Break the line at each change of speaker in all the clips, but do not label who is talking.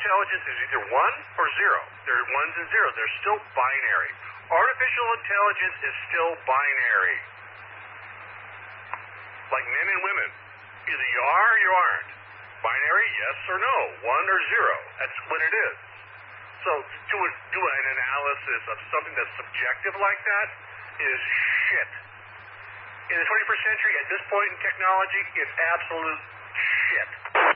intelligence is either 1 or 0. They're ones and zeros. They're still binary. Artificial intelligence is still binary. Like men and women. Either you are or you aren't. Binary, yes or no. 1 or 0. That's what it is. So to do an analysis of something that's subjective like that is shit. In the 21st century, at this point in technology, it's absolute shit.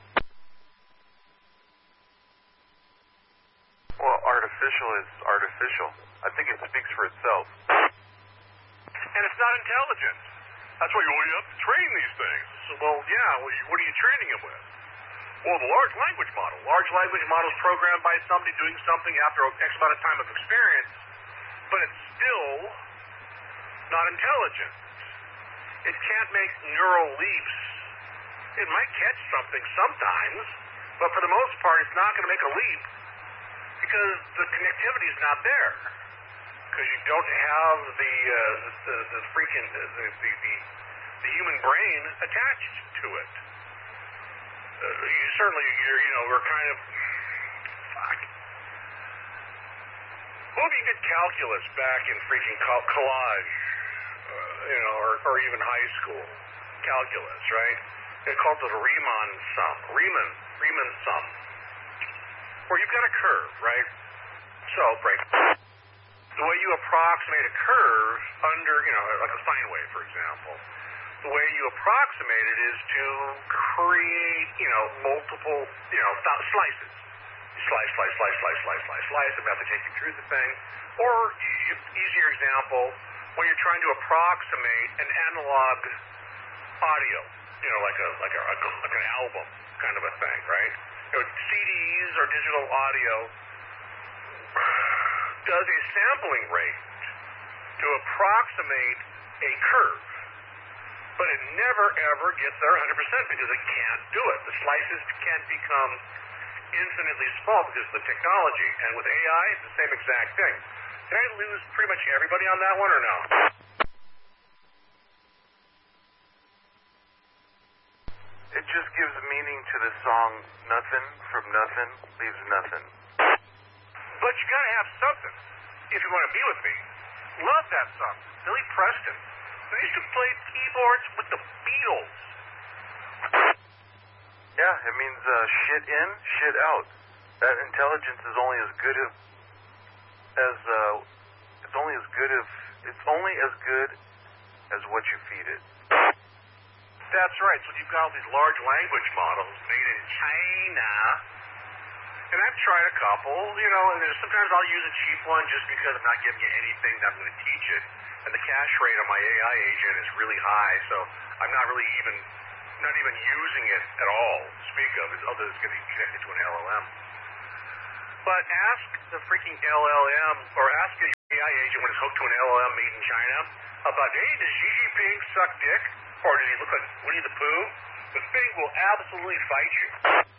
Well, artificial is artificial. I think it speaks for itself.
And it's not intelligent. That's why you have to train these things. So, well, yeah, what are you training them with? Well, the large language model. Large language model is programmed by somebody doing something after X amount of time of experience, but it's still not intelligent. It can't make neural leaps. It might catch something sometimes, but for the most part, it's not going to make a leap because the connectivity is not there. Because you don't have the freaking the human brain attached to it. We're kind of fuck. Who of you did calculus back in freaking college, or even high school? Calculus, right? They called it a Riemann sum. Riemann sum. Where you've got a curve, right? So, right. The way you approximate a curve under, like a sine wave, for example, the way you approximate it is to create, multiple, slices. You slice, I'm about to take you through the thing. Or, easier example, when you're trying to approximate an analog audio, like an album kind of a thing, right? CDs or digital audio does a sampling rate to approximate a curve, but it never ever gets there 100% because it can't do it. The slices can't become infinitely small because of the technology, and with AI, it's the same exact thing. Did I lose pretty much everybody on that one or no?
It just gives meaning to the song, nothing from nothing leaves nothing.
But you gotta have something if you want to be with me. Love that song. Billy Preston. They used to play keyboards with the Beatles.
Yeah, it means shit in, shit out. That intelligence is only as good as what you feed it.
That's right. So you've got all these large language models made in China. And I've tried a couple, and sometimes I'll use a cheap one just because I'm not giving you anything that I'm going to teach it. And the cache rate on my AI agent is really high, so I'm not even using it at all to speak of, other than it's getting connected to an LLM. But ask the freaking LLM, or ask your AI agent when it's hooked to an LLM made in China about, hey, does Xi Jinping suck dick? Or does he look like Winnie the Pooh? The thing will absolutely fight you.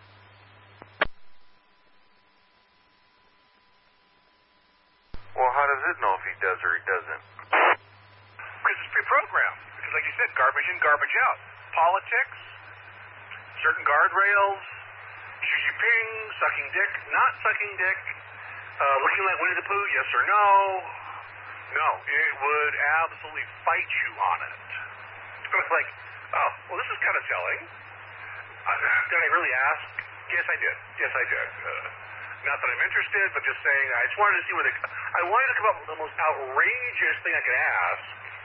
Well, how does it know if he does or he doesn't?
Because it's pre-programmed. Because like you said, garbage in, garbage out. Politics, certain guardrails, Xi Jinping, sucking dick, not sucking dick, looking like Winnie the Pooh, yes or no. No, it would absolutely fight you on it. It's like, oh, well, this is kind of telling. Did I really ask? Yes, I did. Not that I'm interested, but just saying, I just wanted to see I wanted to come up with the most outrageous thing I could ask.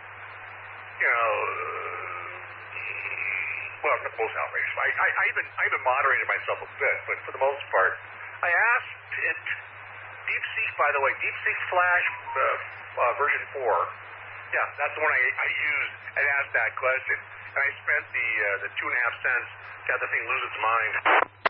Well, not the most outrageous. I even moderated myself a bit, but for the most part, I asked it. DeepSeek, by the way, DeepSeek Flash version 4. Yeah, that's the one I used and asked that question. And I spent the 2.5 cents to have the thing lose its mind.